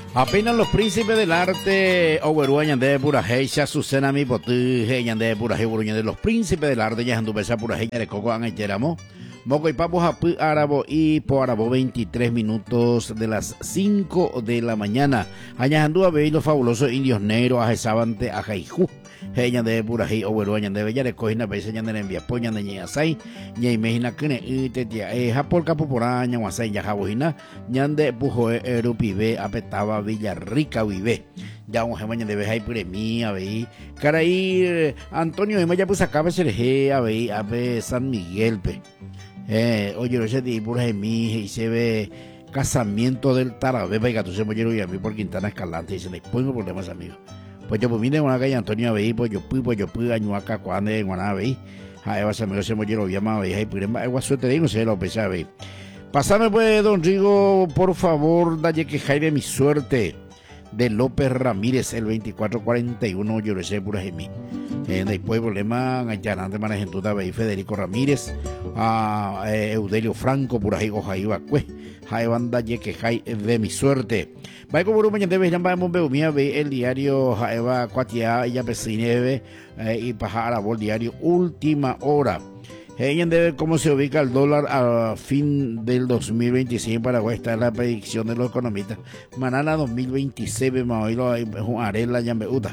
Apenas los príncipes del arte, Oberua Yandé Purajei, Susana mi potu, Yandé Purajei, de los príncipes del arte, Yajandu Besa Purajei, de Coco Angeramo, Moco y Papo Japu Árabo y Poarabo, 23 minutos de las 5 de la mañana. Añajandu a los fabulosos indios negros, Ajesabante, Ajaiju. Heyan de Purají, Oberua, Yande Bella de Cojina, Besa, Yande Envia, Poña de Ñasai, Ñaimejina, Kene, Tetia, Japolca Poporán, Ñaguasai, Yajabujina, Yande Pujoe, Erupibe, Apetaba, Villa Rica, Vive. Ya un jemaña de Bejay, Puremí, Abey, Caraí, Antonio, Emaya, pues acaba Sergé, Abey, Abe San Miguel, Pe. Oye, no sé, de Puremí, y se ve casamiento del Tarabé, Paiga, tú se mollero y a mí por Quintana Escalante, y se le pongo problemas, amigos. Pues yo pues vine a una calle Antonio Abey, pues yo pude añuaca cuando en Guanabey, a Eva Samiro se mollero llama Abey, y Puremá, igual suerte de no sé lo pesa Abey. Pasame pues, don Rigo, por favor, dalle que Jaime mi suerte. De López Ramírez, el 2441, yo le sé pura gemí. Después problema, Ganyanante Managentuta, Federico Ramírez, Eudelio Franco, pura jigo, Jaiba, Cue, Jaibanda, Yeque, Jai, de mi suerte. Va como un mañana de Vejamba, Monbeumía, ve el diario Jaiba, Cuatia, y Apesine, y Pajara, el diario Última Hora. Ella debe cómo se ubica el dólar a fin del 2026 en Paraguay. Está la predicción de los economistas. Manana 2026, Maoilo, Arela, Yambeuta.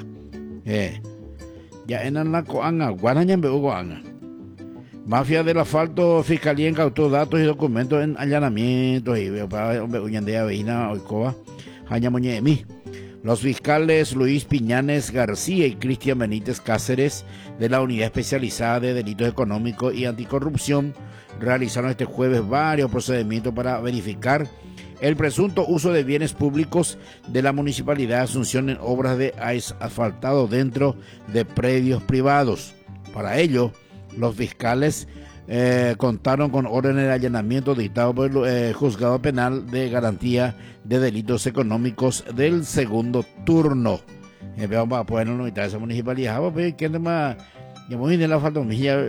Ya en la coanga, Guana, Yambeuanga. Mafia del asfalto, fiscalía incautó datos y documentos en allanamientos. Y veo para Uyandea, Veina, Oicoa, Jañamoñemi. Los fiscales Luis Piñanes García y Cristian Benítez Cáceres de la Unidad Especializada de Delitos Económicos y Anticorrupción realizaron este jueves varios procedimientos para verificar el presunto uso de bienes públicos de la Municipalidad de Asunción en obras de asfaltado dentro de predios privados. Para ello, los fiscales contaron con órdenes de allanamiento dictados por el Juzgado Penal de Garantía de Delitos Económicos del segundo turno. Vamos a poner en la mitad de esa municipalidad. ¿Quién más? La falta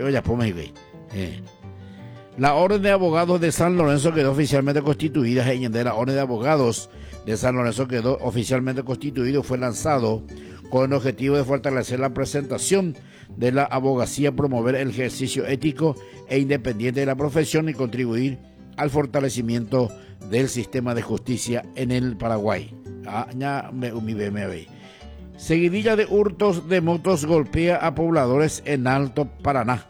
la orden de abogados de San Lorenzo quedó oficialmente constituida. La orden de abogados de San Lorenzo quedó oficialmente constituido. Fue lanzado con el objetivo de fortalecer la presentación de la abogacía, promover el ejercicio ético e independiente de la profesión y contribuir al fortalecimiento del sistema de justicia en el Paraguay. Seguidilla de hurtos de motos golpea a pobladores en Alto Paraná.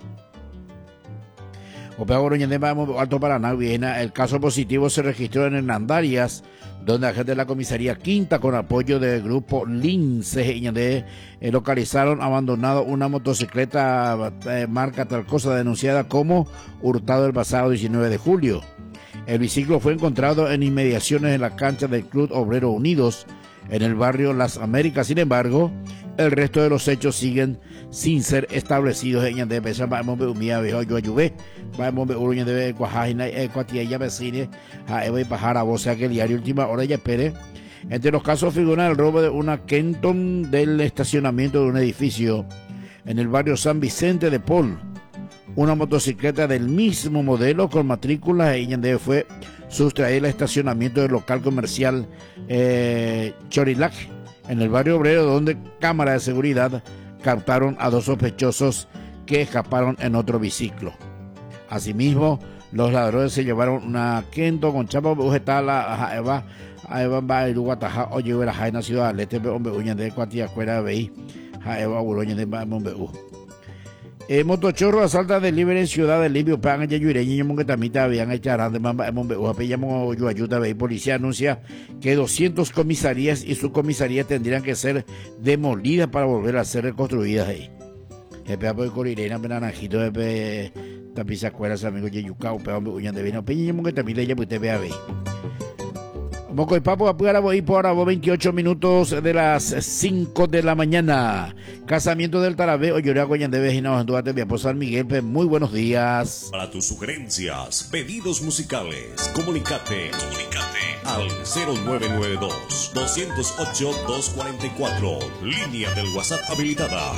Alto Paraná, Viena. El caso positivo se registró en Hernandarias, donde agentes de la comisaría Quinta, con apoyo del grupo Lince, localizaron abandonado una motocicleta marca tal cosa denunciada como hurtado el pasado 19 de julio. El biciclo fue encontrado en inmediaciones de la cancha del Club Obrero Unidos, en el barrio Las Américas. Sin embargo, el resto de los hechos siguen sin ser establecidos. En de pesa vamos a ver yo ayudé vamos a ver uruña de Cuajajina Cuatía ya vecine a Eva y Pajara, o sea que el diario Última Hora ya espere. Entre los casos figura el robo de una Kenton del estacionamiento de un edificio en el barrio San Vicente de Paul. Una motocicleta del mismo modelo con matrícula de fue sustraída del estacionamiento del local comercial Chorilac en el barrio obrero, donde cámaras de seguridad captaron a dos sospechosos que escaparon en otro biciclo. Asimismo, los ladrones se llevaron una Kento con chapa vegetal a Iruguataja, oye, la Jaina Ciudad del Este, hombre, uña de Cuatía, Cuera, Veí, Jaeva, Buroña de Mombeú. Motochorro asalta delivery en Ciudad del Limpio, Pan, Yayureño, Mongetamita, habían echado de Mombeú, apellamos yo ayuda, Veí. Policía anuncia que 200 comisarías y subcomisarías tendrían que ser demolidas para volver a ser reconstruidas ahí. El pedazo de Corirena, Naranjito, de Tapizacuelas, amigos de Yucao, pedazo de de Vino, Peña, Mongetamita, ya usted vea, Veí. Moco y Papo, Apurabo y Porabo, 28 minutos de las 5 de la mañana. Casamiento del Tarabé, Oyorago, Yandebe, Ginaos, Duarte, Viapo, San Miguel. Muy buenos días. Para tus sugerencias, pedidos musicales, comunicate al 0992-208-244. Línea del WhatsApp habilitada.